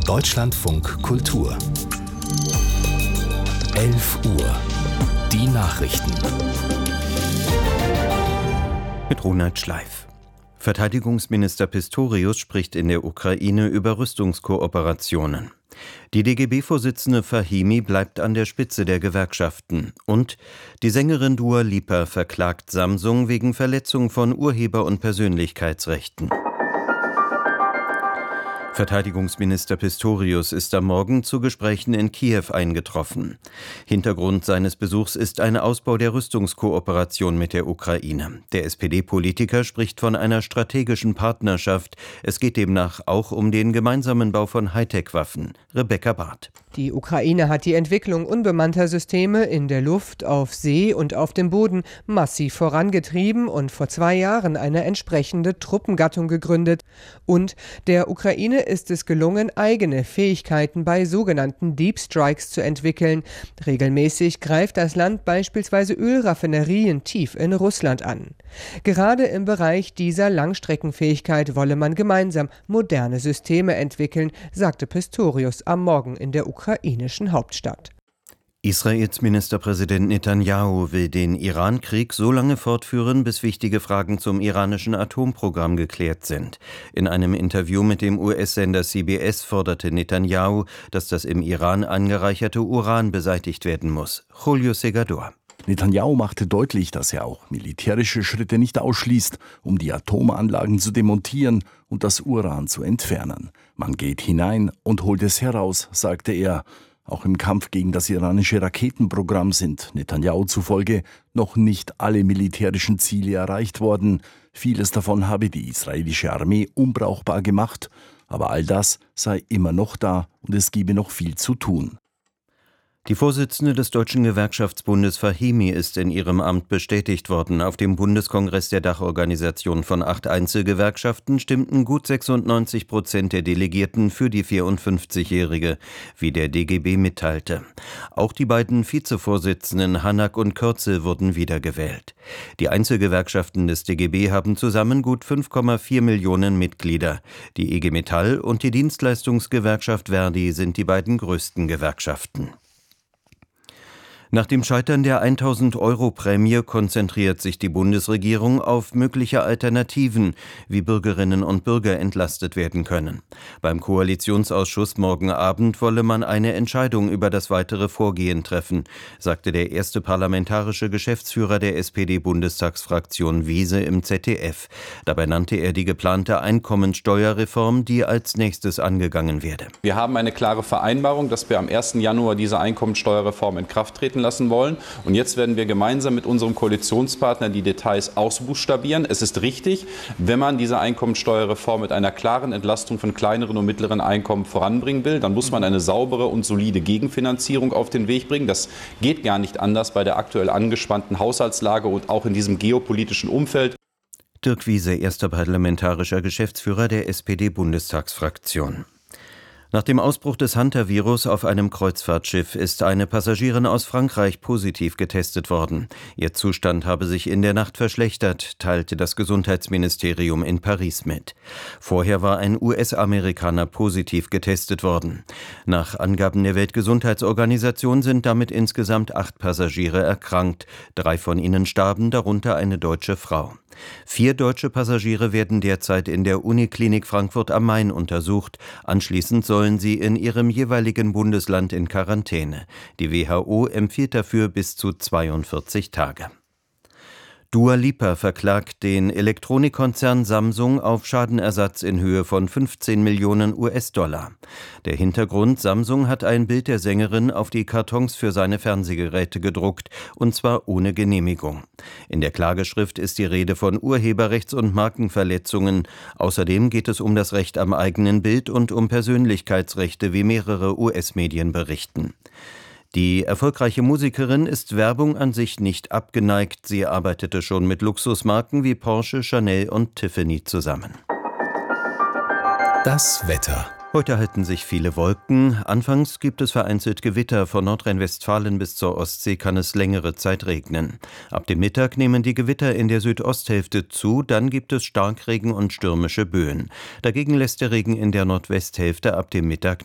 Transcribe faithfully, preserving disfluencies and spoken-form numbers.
Deutschlandfunk Kultur. elf Uhr. Die Nachrichten. Mit Ronald Schleif. Verteidigungsminister Pistorius spricht in der Ukraine über Rüstungskooperationen. Die D G B-Vorsitzende Fahimi bleibt an der Spitze der Gewerkschaften. Und die Sängerin Dua Lipa verklagt Samsung wegen Verletzung von Urheber- und Persönlichkeitsrechten. Verteidigungsminister Pistorius ist am Morgen zu Gesprächen in Kiew eingetroffen. Hintergrund seines Besuchs ist ein Ausbau der Rüstungskooperation mit der Ukraine. Der S P D-Politiker spricht von einer strategischen Partnerschaft. Es geht demnach auch um den gemeinsamen Bau von Hightech-Waffen. Rebecca Barth. Die Ukraine hat die Entwicklung unbemannter Systeme in der Luft, auf See und auf dem Boden massiv vorangetrieben und vor zwei Jahren eine entsprechende Truppengattung gegründet. Und der Ukraine ist es gelungen, eigene Fähigkeiten bei sogenannten Deep Strikes zu entwickeln. Regelmäßig greift das Land beispielsweise Ölraffinerien tief in Russland an. Gerade im Bereich dieser Langstreckenfähigkeit wolle man gemeinsam moderne Systeme entwickeln, sagte Pistorius am Morgen in der ukrainischen Hauptstadt. Israels Ministerpräsident Netanyahu will den Iran-Krieg so lange fortführen, bis wichtige Fragen zum iranischen Atomprogramm geklärt sind. In einem Interview mit dem U S-Sender C B S forderte Netanyahu, dass das im Iran angereicherte Uran beseitigt werden muss. Julio Segador. Netanyahu machte deutlich, dass er auch militärische Schritte nicht ausschließt, um die Atomanlagen zu demontieren und das Uran zu entfernen. Man geht hinein und holt es heraus, sagte er. Auch im Kampf gegen das iranische Raketenprogramm sind Netanyahu zufolge noch nicht alle militärischen Ziele erreicht worden. Vieles davon habe die israelische Armee unbrauchbar gemacht. Aber all das sei immer noch da und es gebe noch viel zu tun. Die Vorsitzende des Deutschen Gewerkschaftsbundes Fahimi ist in ihrem Amt bestätigt worden. Auf dem Bundeskongress der Dachorganisation von acht Einzelgewerkschaften stimmten gut sechsundneunzig Prozent der Delegierten für die vierundfünfzigjährige, wie der D G B mitteilte. Auch die beiden Vizevorsitzenden Hanak und Kürzel wurden wiedergewählt. Die Einzelgewerkschaften des D G B haben zusammen gut fünf Komma vier Millionen Mitglieder. Die I G Metall und die Dienstleistungsgewerkschaft Verdi sind die beiden größten Gewerkschaften. Nach dem Scheitern der tausend-Euro-Prämie konzentriert sich die Bundesregierung auf mögliche Alternativen, wie Bürgerinnen und Bürger entlastet werden können. Beim Koalitionsausschuss morgen Abend wolle man eine Entscheidung über das weitere Vorgehen treffen, sagte der erste parlamentarische Geschäftsführer der S P D-Bundestagsfraktion Wiese im Z D F. Dabei nannte er die geplante Einkommensteuerreform, die als nächstes angegangen werde. Wir haben eine klare Vereinbarung, dass wir am ersten Januar diese Einkommensteuerreform in Kraft treten lassen wollen. Und jetzt werden wir gemeinsam mit unserem Koalitionspartner die Details ausbuchstabieren. Es ist richtig, wenn man diese Einkommensteuerreform mit einer klaren Entlastung von kleineren und mittleren Einkommen voranbringen will, dann muss man eine saubere und solide Gegenfinanzierung auf den Weg bringen. Das geht gar nicht anders bei der aktuell angespannten Haushaltslage und auch in diesem geopolitischen Umfeld. Dirk Wiese, erster parlamentarischer Geschäftsführer der S P D-Bundestagsfraktion. Nach dem Ausbruch des Hunter-Virus auf einem Kreuzfahrtschiff ist eine Passagierin aus Frankreich positiv getestet worden. Ihr Zustand habe sich in der Nacht verschlechtert, teilte das Gesundheitsministerium in Paris mit. Vorher war ein U S-Amerikaner positiv getestet worden. Nach Angaben der Weltgesundheitsorganisation sind damit insgesamt acht Passagiere erkrankt. Drei von ihnen starben, darunter eine deutsche Frau. Vier deutsche Passagiere werden derzeit in der Uniklinik Frankfurt am Main untersucht. Anschließend sollen sie in ihrem jeweiligen Bundesland in Quarantäne. Die W H O empfiehlt dafür bis zu zweiundvierzig Tage. Dua Lipa verklagt den Elektronikkonzern Samsung auf Schadenersatz in Höhe von fünfzehn Millionen U S-Dollar. Der Hintergrund: Samsung hat ein Bild der Sängerin auf die Kartons für seine Fernsehgeräte gedruckt, und zwar ohne Genehmigung. In der Klageschrift ist die Rede von Urheberrechts- und Markenverletzungen. Außerdem geht es um das Recht am eigenen Bild und um Persönlichkeitsrechte, wie mehrere U S-Medien berichten. Die erfolgreiche Musikerin ist Werbung an sich nicht abgeneigt. Sie arbeitete schon mit Luxusmarken wie Porsche, Chanel und Tiffany zusammen. Das Wetter. Heute halten sich viele Wolken. Anfangs gibt es vereinzelt Gewitter. Von Nordrhein-Westfalen bis zur Ostsee kann es längere Zeit regnen. Ab dem Mittag nehmen die Gewitter in der Südosthälfte zu. Dann gibt es Starkregen und stürmische Böen. Dagegen lässt der Regen in der Nordwesthälfte ab dem Mittag